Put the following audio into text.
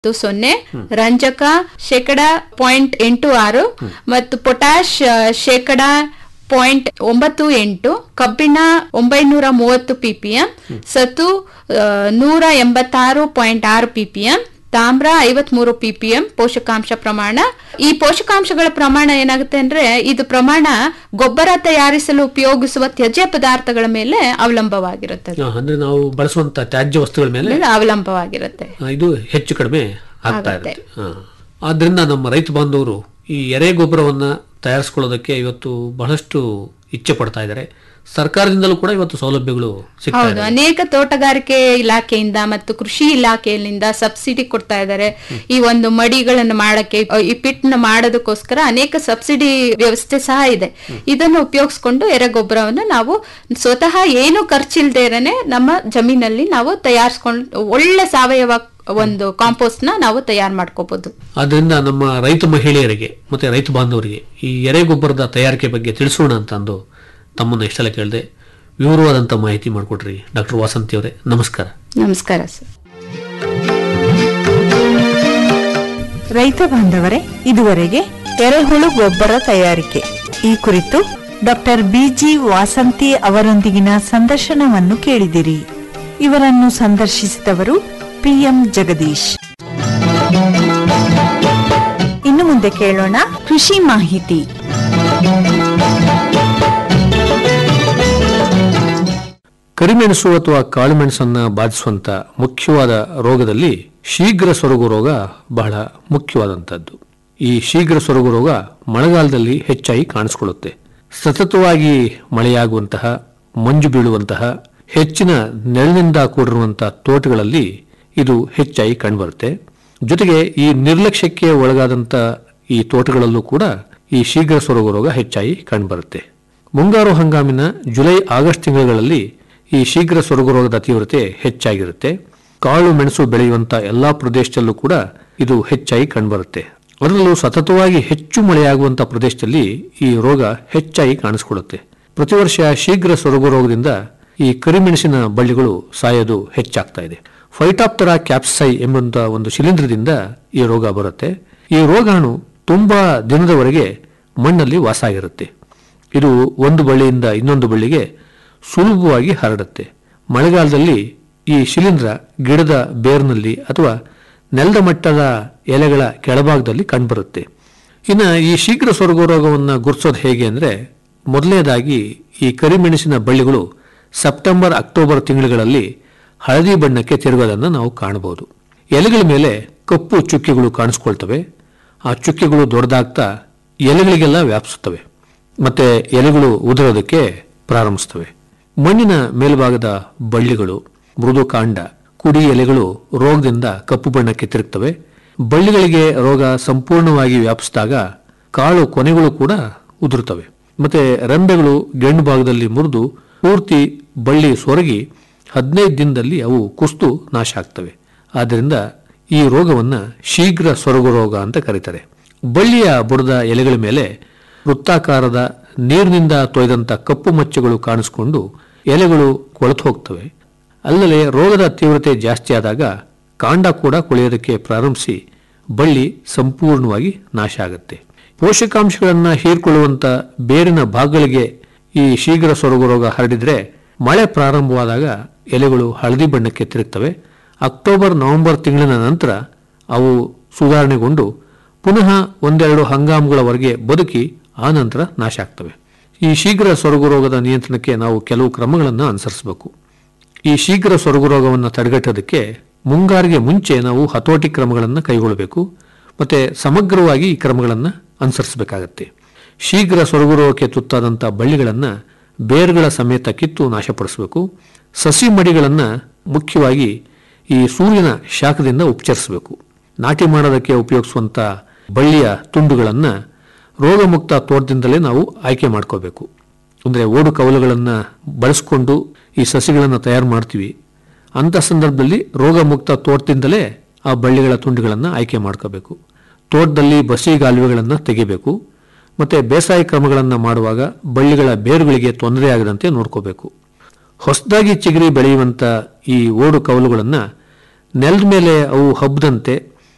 0, ರಂಜಕ 0.86 ಮತ್ತು ಪೊಟ್ಯಾಶ್ 0.98, ಕಬ್ಬಿಣ 930 ppm, ಸತು 186.6 ppm, ತಾಮ್ರ 53 ppm ಪೋಷಕಾಂಶ ಪ್ರಮಾಣ. ಈ ಪೋಷಕಾಂಶಗಳ ಪ್ರಮಾಣ ಏನಾಗುತ್ತೆ ಅಂದ್ರೆ ಇದು ಪ್ರಮಾಣ ಗೊಬ್ಬರ ತಯಾರಿಸಲು ಉಪಯೋಗಿಸುವ ತ್ಯಾಜ್ಯ ಪದಾರ್ಥಗಳ ಮೇಲೆ ಅವಲಂಬವಾಗಿರುತ್ತದೆ. ಅಂದ್ರೆ ನಾವು ಬಳಸುವಂತ ತ್ಯಾಜ್ಯ ವಸ್ತುಗಳ ಮೇಲೆ ಅವಲಂಬವಾಗಿರುತ್ತೆ. ಇದು ಹೆಚ್ಚು ಕಡಿಮೆ ಆಗ್ತಾ ಇರುತ್ತೆ. ಆದ್ರಿಂದ ನಮ್ಮ ರೈತ ಬಾಂಧವರು ಈ ಎರೆ ಗೊಬ್ಬರವನ್ನ ತಯಾರಿಸಿಕೊಳ್ಳೋದಕ್ಕೆ ಇವತ್ತು ಬಹಳಷ್ಟು ಇಚ್ಛೆ ಪಡ್ತಾ ಇದ್ದಾರೆ. ಸರ್ಕಾರದಿಂದಲೂ ಕೂಡ ಇವತ್ತು ಸೌಲಭ್ಯಗಳು ಸಿಗ್ತಾ ಇದೆ. ಅನೇಕ ತೋಟಗಾರಿಕೆ ಇಲಾಖೆಯಿಂದ ಮತ್ತು ಕೃಷಿ ಇಲಾಖೆಯಿಂದ ಸಬ್ಸಿಡಿ ಕೊಡ್ತಾ ಇದ್ದಾರೆ. ಈ ಒಂದು ಮಡಿಗಳನ್ನು ಮಾಡಕ್ಕೆ, ಈ ಪಿಟ್ ಮಾಡೋದಕ್ಕೋಸ್ಕರ ಅನೇಕ ಸಬ್ಸಿಡಿ ವ್ಯವಸ್ಥೆ ಸಹ ಇದೆ. ಇದನ್ನು ಉಪಯೋಗಿಸ್ಕೊಂಡು ಎರೆಗೊಬ್ಬರವನ್ನು ನಾವು ಸ್ವತಃ ಏನು ಖರ್ಚಿಲ್ದೇನೆ ನಮ್ಮ ಜಮೀನಲ್ಲಿ ನಾವು ತಯಾರಿಸ್ಕೊಂಡು ಒಳ್ಳೆ ಸಾವಯವ ಒಂದು ಕಾಂಪೋಸ್ಟ್ ನ ನಾವು ತಯಾರು ಮಾಡ್ಕೋಬಹುದು. ಆದ್ರಿಂದ ನಮ್ಮ ರೈತ ಮಹಿಳೆಯರಿಗೆ ಮತ್ತೆ ರೈತ ಬಾಂಧವರಿಗೆ ಈ ಎರೆ ಗೊಬ್ಬರದ ತಯಾರಿಕೆ ಬಗ್ಗೆ ತಿಳಿಸೋಣ ಅಂತ ಅಂದು ತಮ್ಮನ್ನು ಇಷ್ಟೆಲ್ಲ ಕೇಳಿದೆ. ವಿವರವಾದಂತ ಮಾಹಿತಿ ಮಾಡಿಕೊಟ್ರಿ ಡಾಕ್ಟರ್ ವಾಸಂತಿ ಅವರೇ. ನಮಸ್ಕಾರ. ನಮಸ್ಕಾರ ಸರ್. ರೈತ ಬಾಂಧವರೇ, ಇದುವರೆಗೆ ಎರೆಹುಳು ಗೊಬ್ಬರ ತಯಾರಿಕೆ ಈ ಕುರಿತು ಡಾಕ್ಟರ್ ಬಿಜಿ ವಾಸಂತಿ ಅವರೊಂದಿಗಿನ ಸಂದರ್ಶನವನ್ನು ಕೇಳಿದಿರಿ. ಇವರನ್ನು ಸಂದರ್ಶಿಸಿದವರು ಪಿಎಂ ಜಗದೀಶ್. ಇನ್ನು ಮುಂದೆ ಕೇಳೋಣ ಕೃಷಿ ಮಾಹಿತಿ. ಕರಿಮೆಣಸು ಅಥವಾ ಕಾಳುಮೆಣಸನ್ನ ಬಾಧಿಸುವಂತ ಮುಖ್ಯವಾದ ರೋಗದಲ್ಲಿ ಶೀಘ್ರ ಸೊರಗು ರೋಗ ಬಹಳ ಮುಖ್ಯವಾದಂತದ್ದು. ಈ ಶೀಘ್ರ ಸೊರಗು ರೋಗ ಮಳೆಗಾಲದಲ್ಲಿ ಹೆಚ್ಚಾಗಿ ಕಾಣಿಸಿಕೊಳ್ಳುತ್ತೆ. ಸತತವಾಗಿ ಮಳೆಯಾಗುವಂತಹ, ಮಂಜು ಬೀಳುವಂತಹ, ಹೆಚ್ಚಿನ ನೆರಳಿನಿಂದ ಕೂಡಿರುವಂತಹ ತೋಟಗಳಲ್ಲಿ ಇದು ಹೆಚ್ಚಾಗಿ ಕಂಡುಬರುತ್ತೆ. ಜೊತೆಗೆ ಈ ನಿರ್ಲಕ್ಷ್ಯಕ್ಕೆ ಒಳಗಾದಂತ ಈ ತೋಟಗಳಲ್ಲೂ ಕೂಡ ಈ ಶೀಘ್ರ ಸೊರಗು ರೋಗ ಹೆಚ್ಚಾಗಿ ಕಂಡುಬರುತ್ತೆ. ಮುಂಗಾರು ಹಂಗಾಮಿನ ಜುಲೈ ಆಗಸ್ಟ್ ತಿಂಗಳುಗಳಲ್ಲಿ ಈ ಶೀಘ್ರ ಸೊರಗು ರೋಗದ ತೀವ್ರತೆ ಹೆಚ್ಚಾಗಿರುತ್ತೆ. ಕಾಳು ಮೆಣಸು ಬೆಳೆಯುವಂತ ಎಲ್ಲಾ ಪ್ರದೇಶದಲ್ಲೂ ಕೂಡ ಇದು ಹೆಚ್ಚಾಗಿ ಕಂಡುಬರುತ್ತೆ. ಅದರಲ್ಲೂ ಸತತವಾಗಿ ಹೆಚ್ಚು ಮಳೆಯಾಗುವಂತಹ ಪ್ರದೇಶದಲ್ಲಿ ಈ ರೋಗ ಹೆಚ್ಚಾಗಿ ಕಾಣಿಸಿಕೊಳ್ಳುತ್ತೆ. ಪ್ರತಿ ವರ್ಷ ಶೀಘ್ರ ಸೊರಗು ರೋಗದಿಂದ ಈ ಕರಿಮೆಣಸಿನ ಬಳ್ಳಿಗಳು ಸಾಯೋದು ಹೆಚ್ಚಾಗ್ತಾ ಇದೆ. ಫೈಟಾಪ್ತರಾ ಕ್ಯಾಪ್ಸೈ ಎಂಬಂತ ಒಂದು ಶಿಲೀಂಧ್ರದಿಂದ ಈ ರೋಗ ಬರುತ್ತೆ. ಈ ರೋಗಾಣು ತುಂಬಾ ದಿನದವರೆಗೆ ಮಣ್ಣಲ್ಲಿ ವಾಸ ಆಗಿರುತ್ತೆ. ಇದು ಒಂದು ಬಳ್ಳಿಯಿಂದ ಇನ್ನೊಂದು ಬಳ್ಳಿಗೆ ಸುಲಭವಾಗಿ ಹರಡುತ್ತೆ. ಮಳೆಗಾಲದಲ್ಲಿ ಈ ಶಿಲೀಂಧ್ರ ಗಿಡದ ಬೇರ್ನಲ್ಲಿ ಅಥವಾ ನೆಲದ ಮಟ್ಟದ ಎಲೆಗಳ ಕೆಳಭಾಗದಲ್ಲಿ ಕಂಡುಬರುತ್ತೆ. ಇನ್ನು ಈ ಶೀಘ್ರ ಸೊರಗು ರೋಗವನ್ನು ಗುರುತಿಸೋದು ಹೇಗೆ ಅಂದರೆ, ಮೊದಲನೇದಾಗಿ ಈ ಕರಿಮೆಣಸಿನ ಬಳ್ಳಿಗಳು ಸೆಪ್ಟೆಂಬರ್ ಅಕ್ಟೋಬರ್ ತಿಂಗಳುಗಳಲ್ಲಿ ಹಳದಿ ಬಣ್ಣಕ್ಕೆ ತಿರುಗೋದನ್ನು ನಾವು ಕಾಣಬಹುದು. ಎಲೆಗಳ ಮೇಲೆ ಕಪ್ಪು ಚುಕ್ಕೆಗಳು ಕಾಣಿಸ್ಕೊಳ್ತವೆ. ಆ ಚುಕ್ಕೆಗಳು ದೊಡ್ಡದಾಗ್ತಾ ಎಲೆಗಳಿಗೆಲ್ಲ ವ್ಯಾಪಿಸುತ್ತವೆ. ಮತ್ತೆ ಎಲೆಗಳು ಉದುರೋದಕ್ಕೆ ಪ್ರಾರಂಭಿಸುತ್ತವೆ. ಮಣ್ಣಿನ ಮೇಲ್ಭಾಗದ ಬಳ್ಳಿಗಳು, ಮೃದು ಕಾಂಡ, ಕುಡಿ ಎಲೆಗಳು ರೋಗದಿಂದ ಕಪ್ಪು ಬಣ್ಣಕ್ಕೆ ತಿರುಗ್ತವೆ. ಬಳ್ಳಿಗಳಿಗೆ ರೋಗ ಸಂಪೂರ್ಣವಾಗಿ ವ್ಯಾಪಿಸಿದಾಗ ಕಾಳು ಕೊನೆಗಳು ಕೂಡ ಉದುರುತ್ತವೆ. ಮತ್ತೆ ರೆಂಬೆಗಳು ಗೆಣ್ಣು ಭಾಗದಲ್ಲಿ ಮುರಿದು ಪೂರ್ತಿ ಬಳ್ಳಿ ಸೊರಗಿ 15 ದಿನದಲ್ಲಿ ಅವು ಕುಸ್ತು ನಾಶ ಆಗ್ತವೆ. ಆದ್ದರಿಂದ ಈ ರೋಗವನ್ನು ಶೀಘ್ರ ಸೊರಗು ರೋಗ ಅಂತ ಕರೀತಾರೆ. ಬಳ್ಳಿಯ ಬುಡದ ಎಲೆಗಳ ಮೇಲೆ ವೃತ್ತಾಕಾರದ ನೀರಿನಿಂದ ತೊಯ್ದಂತ ಕಪ್ಪು ಮಚ್ಚೆಗಳು ಕಾಣಿಸಿಕೊಂಡು ಎಲೆಗಳು ಕೊಳೆತು ಹೋಗ್ತವೆ. ಅಲ್ಲದೆ ರೋಗದ ತೀವ್ರತೆ ಜಾಸ್ತಿ ಆದಾಗ ಕಾಂಡ ಕೂಡ ಕೊಳೆಯೋದಕ್ಕೆ ಪ್ರಾರಂಭಿಸಿ ಬಳ್ಳಿ ಸಂಪೂರ್ಣವಾಗಿ ನಾಶ ಆಗುತ್ತೆ. ಪೋಷಕಾಂಶಗಳನ್ನು ಹೀರ್ಕೊಳ್ಳುವಂತ ಬೇರಿನ ಭಾಗಗಳಿಗೆ ಈ ಶೀಘ್ರ ಸೊರಗು ರೋಗ ಹರಡಿದ್ರೆ ಮಳೆ ಪ್ರಾರಂಭವಾದಾಗ ಎಲೆಗಳು ಹಳದಿ ಬಣ್ಣಕ್ಕೆ ತಿರುಗ್ತವೆ. ಅಕ್ಟೋಬರ್ ನವೆಂಬರ್ ತಿಂಗಳಿನ ನಂತರ ಅವು ಸುಧಾರಣೆಗೊಂಡು ಪುನಃ ಒಂದೆರಡು ಹಂಗಾಮುಗಳವರೆಗೆ ಬದುಕಿ ಆ ನಂತರ ನಾಶ ಆಗ್ತವೆ. ಈ ಶೀಘ್ರ ಸೊರಗು ರೋಗದ ನಿಯಂತ್ರಣಕ್ಕೆ ನಾವು ಕೆಲವು ಕ್ರಮಗಳನ್ನು ಅನುಸರಿಸಬೇಕು. ಈ ಶೀಘ್ರ ಸೊರಗು ರೋಗವನ್ನು ತಡೆಗಟ್ಟೋದಕ್ಕೆ ಮುಂಗಾರಿಗೆ ಮುಂಚೆ ನಾವು ಹತೋಟಿ ಕ್ರಮಗಳನ್ನು ಕೈಗೊಳ್ಳಬೇಕು. ಮತ್ತೆ ಸಮಗ್ರವಾಗಿ ಈ ಕ್ರಮಗಳನ್ನು ಅನುಸರಿಸಬೇಕಾಗತ್ತೆ. ಶೀಘ್ರ ಸೊರಗು ರೋಗಕ್ಕೆ ತುತ್ತಾದಂಥ ಬಳ್ಳಿಗಳನ್ನು ಬೇರುಗಳ ಸಮೇತ ಕಿತ್ತು ನಾಶಪಡಿಸಬೇಕು. ಸಸಿ ಮಡಿಗಳನ್ನು ಮುಖ್ಯವಾಗಿ ಈ ಸೂರ್ಯನ ಶಾಖದಿಂದ ಉಪಚರಿಸಬೇಕು. ನಾಟಿ ಮಾಡೋದಕ್ಕೆ ಉಪಯೋಗಿಸುವಂಥ ಬಳ್ಳಿಯ ತುಂಡುಗಳನ್ನು ರೋಗಮುಕ್ತ ತೋಟದಿಂದಲೇ ನಾವು ಆಯ್ಕೆ ಮಾಡ್ಕೋಬೇಕು. ಅಂದರೆ ಓಡು ಕವಲುಗಳನ್ನು ಬಳಸಿಕೊಂಡು ಈ ಸಸಿಗಳನ್ನು ತಯಾರು ಮಾಡ್ತೀವಿ. ಅಂಥ ಸಂದರ್ಭದಲ್ಲಿ ರೋಗಮುಕ್ತ ತೋಟದಿಂದಲೇ ಆ ಬಳ್ಳಿಗಳ ತುಂಡುಗಳನ್ನು ಆಯ್ಕೆ ಮಾಡ್ಕೋಬೇಕು. ತೋಟದಲ್ಲಿ ಬಸಿಗಾಲುವೆಗಳನ್ನು ತೆಗಿಬೇಕು. ಮತ್ತು ಬೇಸಾಯ ಕ್ರಮಗಳನ್ನು ಮಾಡುವಾಗ ಬಳ್ಳಿಗಳ ಬೇರುಗಳಿಗೆ ತೊಂದರೆ ಆಗದಂತೆ ನೋಡ್ಕೋಬೇಕು. ಹೊಸದಾಗಿ ಚಿಗುರಿ ಬೆಳೆಯುವಂಥ ಈ ಓಡು ಕವಲುಗಳನ್ನು ನೆಲದ ಮೇಲೆ ಅವು ಹಬ್ಬದಂತೆ